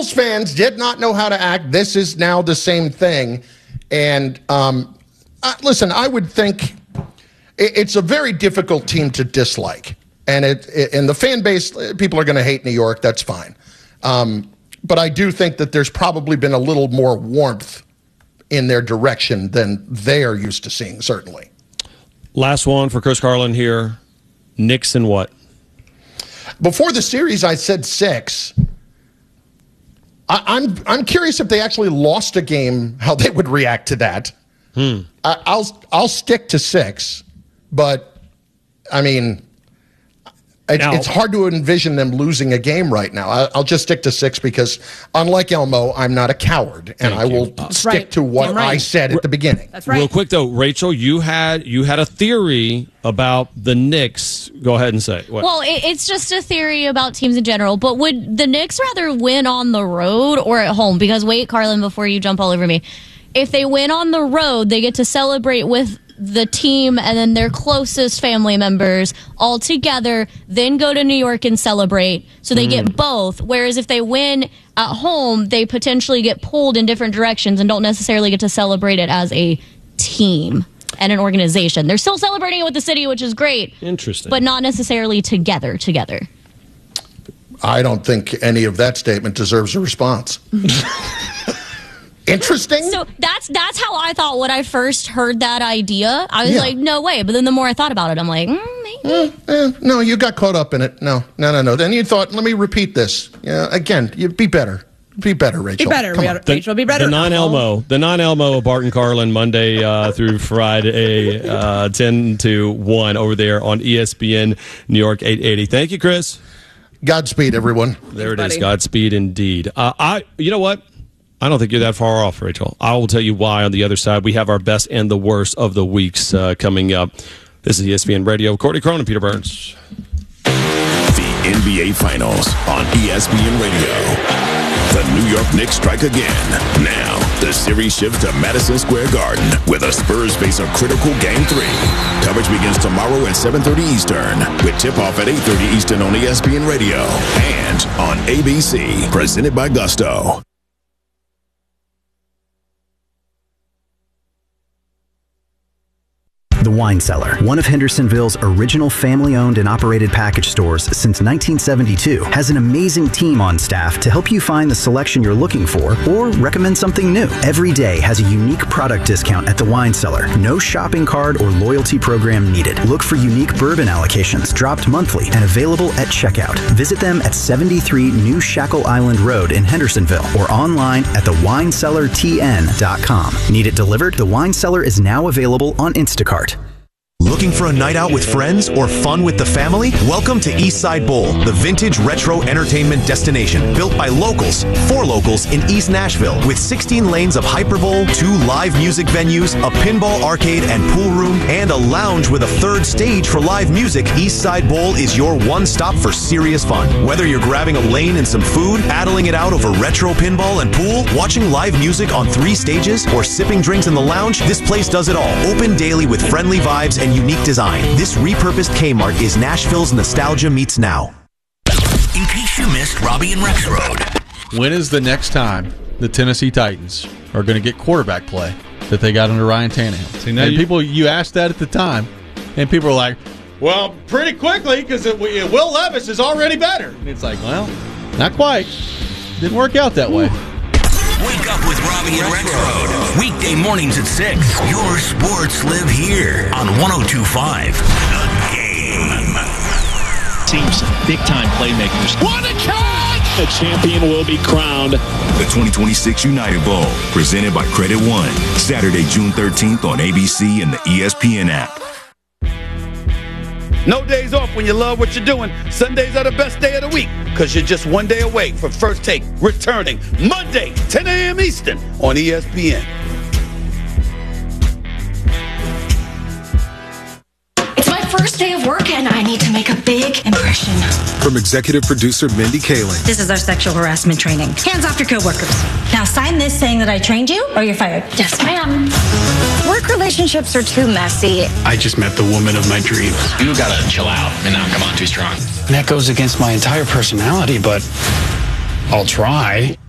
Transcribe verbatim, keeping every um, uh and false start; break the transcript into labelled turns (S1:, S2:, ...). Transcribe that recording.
S1: Bills fans did not know how to act. This is now the same thing. And um, uh, listen, I would think it, it's a very difficult team to dislike. And it, it and the fan base, people are going to hate New York. That's fine. Um, but I do think that there's probably been a little more warmth in their direction than they are used to seeing, certainly.
S2: Last one for Chris Carlin here. Knicks and what?
S1: Before the series, I said six. I, I'm I'm curious if they actually lost a game, how they would react to that. Hmm. I, I'll I'll stick to six, but I mean, it,
S2: now,
S1: it's hard to envision them losing a game right now. I, I'll just stick to six because, unlike Elmo, I'm not a coward, and I will
S2: uh,
S1: stick
S3: right.
S1: to what
S3: right.
S1: I said at the beginning.
S3: That's right.
S2: Real quick though, Rachel, you had you had a theory about the Knicks. Go ahead and say. What?
S4: Well, it, it's just a theory about teams in general. But would the Knicks rather win on the road or at home? Because wait, Carlin, before you jump all over me, if they win on the road, they get to celebrate with the team and then their closest family members all together, then go to New York and celebrate. So they mm. get both. Whereas if they win at home, they potentially get pulled in different directions and don't necessarily get to celebrate it as a team and an organization. They're still celebrating it with the city, which is great.
S2: Interesting.
S4: But not necessarily together, together.
S1: I don't think any of that statement deserves a response. Interesting.
S4: So that's that's how I thought when I first heard that idea. I was
S1: Yeah.
S4: like, no way. But then the more I thought about it, I'm like, mm, maybe.
S1: Eh, eh, no, you got caught up in it. No, no, no, no. Then you thought, let me repeat this. Yeah, again, you be better. Be better, Rachel.
S3: Be better,
S1: Come on.
S3: Rachel. Be better.
S2: The non-Elmo, the non-Elmo of Barton Carlin, Monday uh, through Friday, uh, ten to one over there on E S P N New York eight eighty. Thank you, Chris.
S1: Godspeed, everyone.
S2: There it
S3: Buddy.
S2: is. Godspeed, indeed. Uh, I, you know what? I don't think you're that far off, Rachel. I will tell you why on the other side. We have our best and the worst of the weeks uh, coming up. This is E S P N Radio. Courtney Cronin, Peter Burns.
S5: The N B A Finals on E S P N Radio. The New York Knicks strike again. Now, the series shifts to Madison Square Garden, where the Spurs face a critical Game three. Coverage begins tomorrow at seven thirty Eastern, with tip-off at eight thirty Eastern on E S P N Radio and on A B C, presented by Gusto.
S6: The Wine Cellar, one of Hendersonville's original family-owned and operated package stores since nineteen seventy-two, has an amazing team on staff to help you find the selection you're looking for or recommend something new. Every day has a unique product discount at The Wine Cellar. No shopping card or loyalty program needed. Look for unique bourbon allocations dropped monthly and available at checkout. Visit them at seventy-three New Shackle Island Road in Hendersonville or online at the wine cellar t n dot com. Need it delivered? The Wine Cellar is now available on Instacart.
S7: Looking for a night out with friends or fun with the family? Welcome to Eastside Bowl, the vintage retro entertainment destination built by locals for locals in East Nashville, with sixteen lanes of hyperbowl, two live music venues, a pinball arcade and pool room, and a lounge with a third stage for live music. Eastside Bowl is your one stop for serious fun. Whether you're grabbing a lane and some food, battling it out over retro pinball and pool, watching live music on three stages, or sipping drinks in the lounge, this place does it all. Open daily with friendly vibes and unique design. This repurposed Kmart is Nashville's nostalgia meets now.
S8: In case you missed Robbie and Rexroad.
S9: When is the next time the Tennessee Titans are going to get quarterback play that they got under Ryan Tannehill?
S10: See, now
S9: and
S10: you,
S9: people, you asked that at the time, and people are like, well, pretty quickly, because Will Levis is already better. And it's like, well, not quite. Didn't work out that way.
S8: Wake up with Robbie and Rexroad. Weekday mornings at six. Your sports live here on one oh two point five. The Game.
S11: Teams, big-time playmakers. What a catch! The champion will be crowned.
S5: The twenty twenty-six United Bowl, presented by Credit One. Saturday, June thirteenth on A B C and the E S P N app.
S12: No days off when you love what you're doing. Sundays are the best day of the week because you're just one day away from First Take returning Monday, ten a.m. Eastern on E S P N.
S13: It's my first day of work and I need to make a big impression.
S14: From executive producer Mindy Kaling.
S15: This is our sexual harassment training. Hands off your coworkers. Now sign this saying that I trained you or you're fired.
S13: Yes, ma'am. Work relationships are too messy.
S16: I just met the woman of my dreams.
S17: You gotta chill out and not come on too strong.
S16: And that goes against my entire personality, but I'll try.